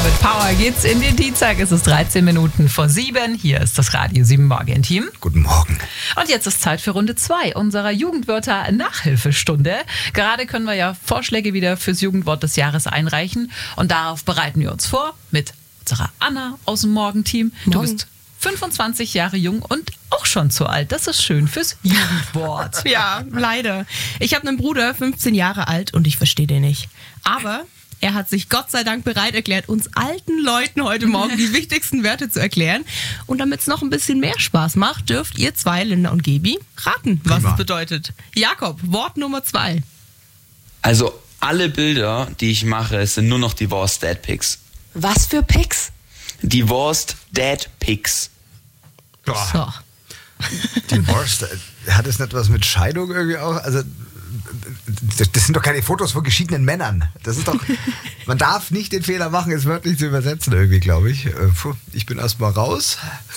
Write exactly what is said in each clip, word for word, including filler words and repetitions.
mit Power geht's in den Dienstag. Es ist dreizehn Minuten vor sieben. Hier ist das Radio sieben Morgen-Team. Guten Morgen. Und jetzt ist Zeit für Runde zwei unserer Jugendwörter-Nachhilfestunde. Gerade können wir ja Vorschläge wieder fürs Jugendwort des Jahres einreichen. Und darauf bereiten wir uns vor mit unserer Anna aus dem Morgen-Team. Du Morgen. bist fünfundzwanzig Jahre jung und auch schon zu alt. Das ist schön fürs Jugendwort. Ja, leider. Ich habe einen Bruder, fünfzehn Jahre alt, und ich verstehe den nicht. Aber er hat sich Gott sei Dank bereit erklärt, uns alten Leuten heute Morgen die wichtigsten Wörter zu erklären. Und damit es noch ein bisschen mehr Spaß macht, dürft ihr zwei, Linda und Gebi, raten, was Prima. es bedeutet. Jakob, Wort Nummer zwei. Also alle Bilder, die ich mache, sind nur noch Divorced Dad Pics. Was für Pics? Divorced Dad Pics. Boah, So. Divorced, hat es nicht was mit Scheidung irgendwie auch? Also, das, das sind doch keine Fotos von geschiedenen Männern. Das ist doch, man darf nicht den Fehler machen, es wörtlich zu übersetzen irgendwie, glaube ich. Äh, puh, ich bin erstmal raus.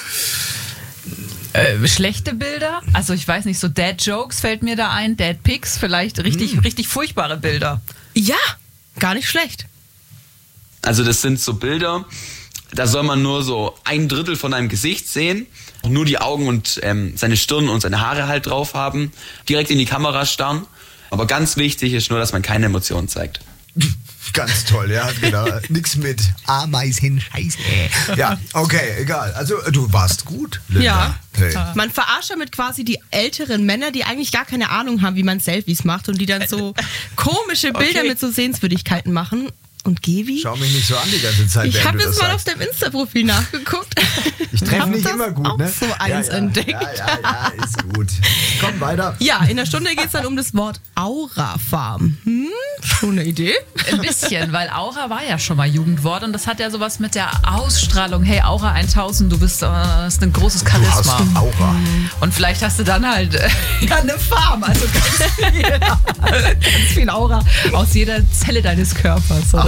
Äh, schlechte Bilder? Also ich weiß nicht, so Dad-Jokes fällt mir da ein, Dad-Pics, vielleicht richtig, richtig furchtbare Bilder. Ja, gar nicht schlecht. Also das sind so Bilder, da soll man nur so ein Drittel von einem Gesicht sehen, nur die Augen und ähm, seine Stirn und seine Haare halt drauf haben, direkt in die Kamera starren. Aber ganz wichtig ist nur, dass man keine Emotionen zeigt. Ganz toll, ja, genau. Nix mit Ameisen, Scheiße. Ja, okay, egal. Also, du warst gut, Linda. Ja. Hey. Man verarscht damit quasi die älteren Männer, die eigentlich gar keine Ahnung haben, wie man Selfies macht, und die dann so komische Bilder Okay. mit so Sehenswürdigkeiten machen. Und Gebi? Schau mich nicht so an die ganze Zeit, Ich während habe du jetzt das mal auf sagst. deinem Insta-Profil nachgeguckt. Ich treffe Hab nicht das immer gut, auch ne? so eins ja, entdeckt. Ja, ja, ja, ist gut. Komm, weiter. Ja, in der Stunde geht es dann um das Wort Aura-Farm. Hm, schon eine Idee? Ein bisschen, weil Aura war ja schon mal Jugendwort und das hat ja sowas mit der Ausstrahlung. Hey, Aura tausend, du bist äh, hast ein großes Du hast Charisma. Aura. Und vielleicht hast du dann halt äh, ja, eine Farm, also ganz viel, ganz viel Aura aus jeder Zelle deines Körpers. Oder?